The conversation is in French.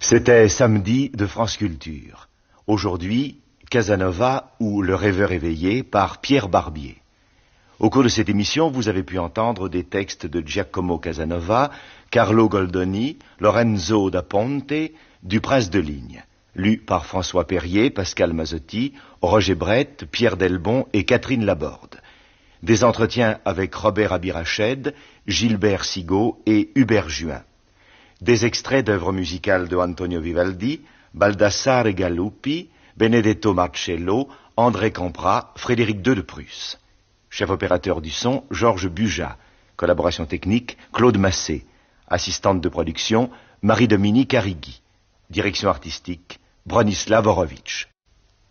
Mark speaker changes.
Speaker 1: C'était samedi de France Culture. Aujourd'hui, Casanova ou Le rêveur éveillé par Pierre Barbier. Au cours de cette émission, vous avez pu entendre des textes de Giacomo Casanova, Carlo Goldoni, Lorenzo da Ponte, du Prince de Ligne, lus par François Perrier, Pascal Mazzotti, Roger Brett, Pierre Delbon et Catherine Laborde. Des entretiens avec Robert Abirached, Gilbert Sigaud et Hubert Juin. Des extraits d'œuvres musicales de Antonio Vivaldi, Baldassare Galuppi, Benedetto Marcello, André Campra, Frédéric II de Prusse. Chef opérateur du son, Georges Buja. Collaboration technique, Claude Massé. Assistante de production, Marie-Dominique Arrigui. Direction artistique, Bronislav Horowitz.